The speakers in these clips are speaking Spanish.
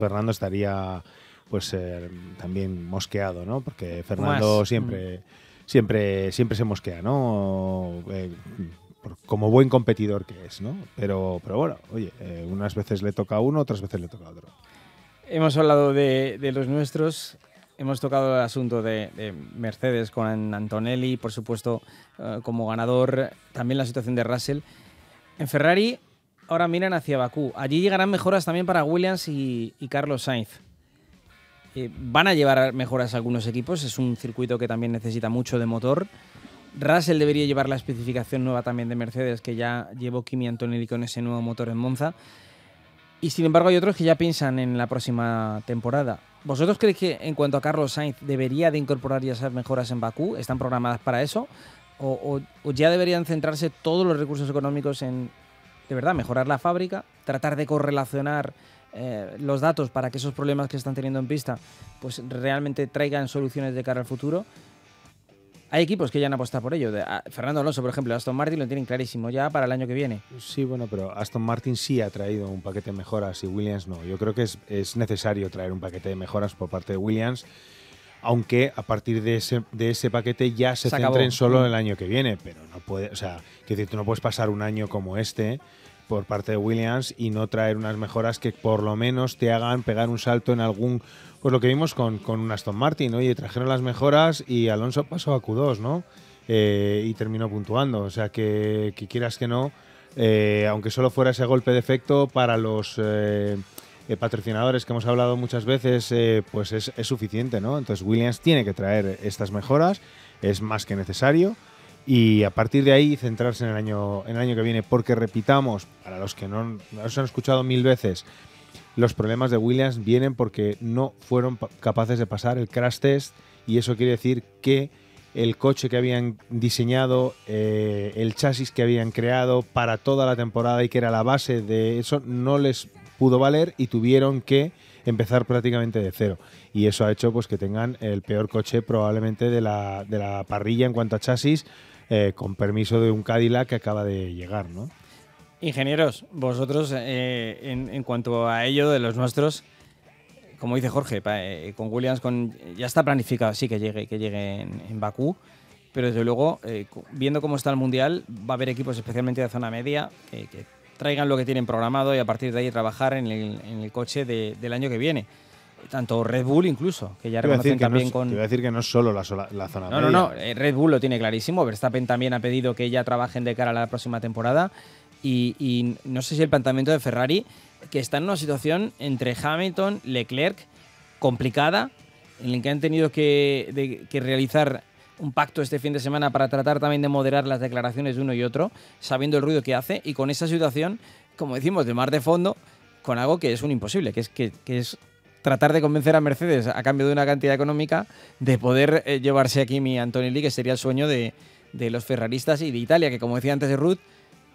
Fernando estaría pues también mosqueado, ¿no? Porque Fernando siempre se mosquea, ¿no? Como buen competidor que es, ¿no? Pero bueno, oye, unas veces le toca a uno, otras veces le toca a otro. Hemos hablado de los nuestros, hemos tocado el asunto de Mercedes con Antonelli, por supuesto, como ganador, también la situación de Russell. En Ferrari ahora miran hacia Bakú. Allí llegarán mejoras también para Williams y Carlos Sainz. Van a llevar mejoras a algunos equipos, es un circuito que también necesita mucho de motor. Russell debería llevar la especificación nueva también de Mercedes, que ya llevó Kimi Antonelli con ese nuevo motor en Monza. Y sin embargo hay otros que ya piensan en la próxima temporada. ¿Vosotros creéis que en cuanto a Carlos Sainz debería de incorporar ya esas mejoras en Bakú? ¿Están programadas para eso? ¿O ya deberían centrarse todos los recursos económicos en, de verdad, mejorar la fábrica, tratar de correlacionar los datos para que esos problemas que están teniendo en pista pues realmente traigan soluciones de cara al futuro? Hay equipos que ya han apostado por ello. Fernando Alonso, por ejemplo, Aston Martin lo tienen clarísimo ya para el año que viene. Sí, bueno, pero Aston Martin sí ha traído un paquete de mejoras y Williams no. Yo creo que es necesario traer un paquete de mejoras por parte de Williams, aunque a partir de ese paquete ya se centren solo en el año que viene. Pero no puede, o sea, que decir, tú no puedes pasar un año como este por parte de Williams y no traer unas mejoras que por lo menos te hagan pegar un salto en algún... Pues lo que vimos con un Aston Martin, oye, trajeron las mejoras y Alonso pasó a Q2, ¿no? Y terminó puntuando. O sea, que quieras que no, aunque solo fuera ese golpe de efecto para los patrocinadores que hemos hablado muchas veces, pues es suficiente, ¿no? Entonces Williams tiene que traer estas mejoras, es más que necesario. Y a partir de ahí centrarse en el año que viene, porque repitamos, para los que no os han escuchado 1000 veces, los problemas de Williams vienen porque no fueron capaces de pasar el crash test, y eso quiere decir que el coche que habían diseñado, el chasis que habían creado para toda la temporada y que era la base de eso, no les pudo valer y tuvieron que empezar prácticamente de cero. Y eso ha hecho pues que tengan el peor coche probablemente de la parrilla en cuanto a chasis, con permiso de un Cadillac que acaba de llegar, ¿no? Ingenieros, vosotros en cuanto a ello de los nuestros, como dice Jorge, con Williams ya está planificado, sí, que llegue en Bakú, pero desde luego, viendo cómo está el Mundial, va a haber equipos especialmente de zona media que traigan lo que tienen programado y a partir de ahí trabajar en el coche del año que viene. Tanto Red Bull incluso, que ya reconocen también con... Te voy a decir que no es solo la zona media. No, Red Bull lo tiene clarísimo. Verstappen también ha pedido que ya trabajen de cara a la próxima temporada. Y no sé si el planteamiento de Ferrari, que está en una situación entre Hamilton, Leclerc, complicada, en la que han tenido que realizar un pacto este fin de semana para tratar también de moderar las declaraciones de uno y otro, sabiendo el ruido que hace, y con esa situación, como decimos, de mar de fondo, con algo que es un imposible, que es tratar de convencer a Mercedes a cambio de una cantidad económica de poder llevarse a Kimi Antonelli, que sería el sueño de los ferraristas y de Italia, que como decía antes de Ruth,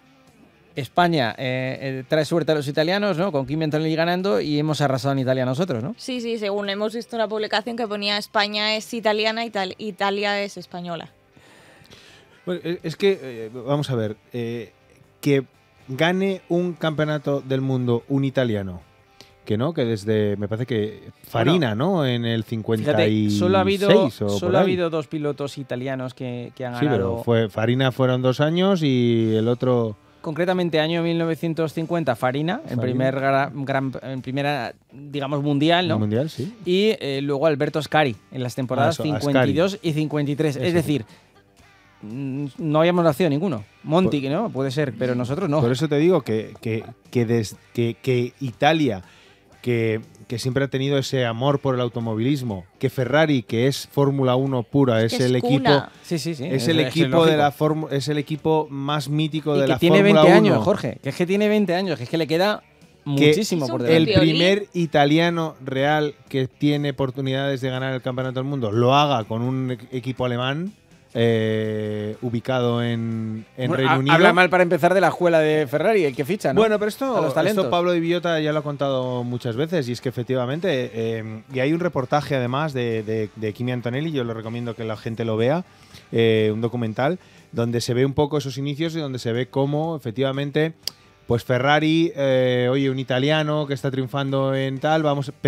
España trae suerte a los italianos, ¿no? Con Kimi Antonelli ganando, y hemos arrasado en Italia nosotros, ¿no? Sí, según hemos visto una publicación que ponía España es italiana, Italia es española. Bueno, es que, vamos a ver, que gane un campeonato del mundo un italiano, que no, que desde, me parece que Farina, ¿no? En el 56 fíjate, solo ha habido 2 pilotos italianos que han ganado. Sí, pero Farina fueron 2 años y el otro... Concretamente, año 1950, Farina. En primera, digamos, mundial, ¿no? Mundial, sí. Y luego Alberto Ascari, en las temporadas 52 Ascari y 53. Eso. Es decir, no habíamos nacido ninguno. Monti, ¿no? Puede ser, pero nosotros no. Por eso te digo que Italia, que siempre ha tenido ese amor por el automovilismo, que Ferrari, que es Fórmula 1 pura, es el equipo, es el equipo de la es el equipo más mítico de la Fórmula 1. Que tiene 20 años, Jorge, que es que tiene 20 años, que es que le queda muchísimo por delante. El primer italiano real que tiene oportunidades de ganar el campeonato del mundo lo haga con un equipo alemán, ubicado en Reino Unido. Habla mal para empezar de la escuela de Ferrari, el que ficha, ¿no? Bueno, pero esto Pablo Di Biota ya lo ha contado muchas veces, y es que efectivamente, y hay un reportaje además de Kimi Antonelli, yo lo recomiendo que la gente lo vea, un documental, donde se ve un poco esos inicios y donde se ve cómo efectivamente pues Ferrari, oye, un italiano que está triunfando en tal, vamos,